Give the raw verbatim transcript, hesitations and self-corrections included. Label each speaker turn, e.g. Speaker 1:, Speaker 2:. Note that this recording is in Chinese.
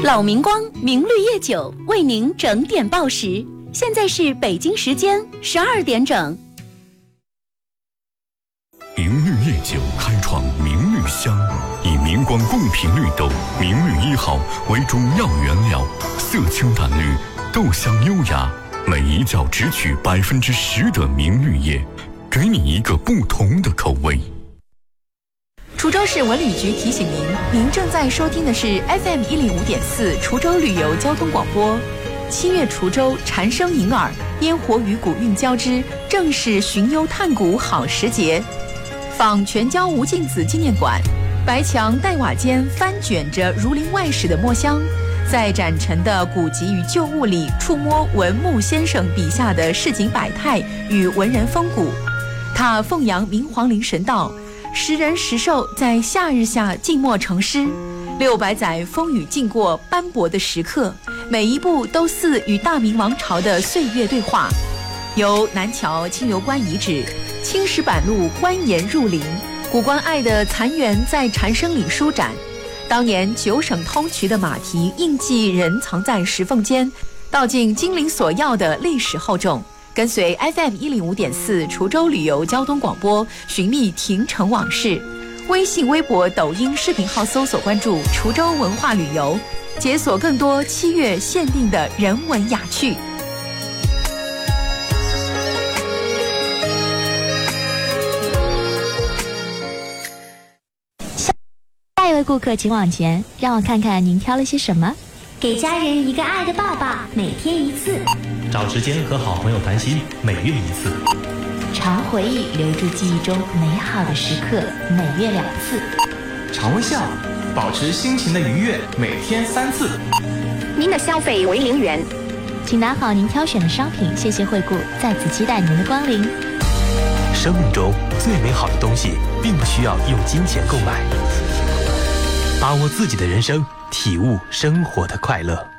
Speaker 1: 老明光明绿叶酒为您整点报时，现在是北京时间十二点整。
Speaker 2: 明绿叶酒开创明绿香，以明光贡品绿豆明绿一号为主要原料，色清淡绿，豆香优雅，每一窖只取百分之十的明绿叶，给你一个不同的口味。
Speaker 3: 滁州市文旅局提醒您，您正在收听的是 F M 一零五点四滁州旅游交通广播。七月滁州蝉声迎耳，烟火与古韵交织，正是寻幽探古好时节。仿全椒吴敬梓纪念馆，白墙黛瓦间翻卷着儒林外史的墨香，在展陈的古籍与旧物里触摸文牧先生笔下的市井百态与文人风骨。他奉扬明皇陵神道，时人时兽在夏日下静默成诗，六百载风雨经过斑驳的时刻，每一步都似与大明王朝的岁月对话。由南桥清流关遗址、青石板路蜿蜒入林，古关爱的残垣在蝉声里舒展。当年九省通衢的马蹄印记人藏在石缝间，道尽金陵索要的历史厚重。跟随 F M 一零五点四滁州旅游交通广播，寻觅亭城往事。微信、微博、抖音视频号搜索关注滁州文化旅游，解锁更多七月限定的人文雅趣。
Speaker 4: 下一位顾客请往前，让我看看您挑了些什么。
Speaker 5: 给家人一个爱的抱抱，每天一次。
Speaker 6: 找时间和好朋友谈心，每月一次。
Speaker 4: 常回忆，留住记忆中美好的时刻，每月两次。
Speaker 7: 常微笑，保持心情的愉悦，每天三次。
Speaker 8: 您的消费为零元，
Speaker 4: 请拿好您挑选的商品，谢谢惠顾，在此期待您的光临。
Speaker 6: 生命中最美好的东西，并不需要用金钱购买。把握自己的人生，体悟生活的快乐。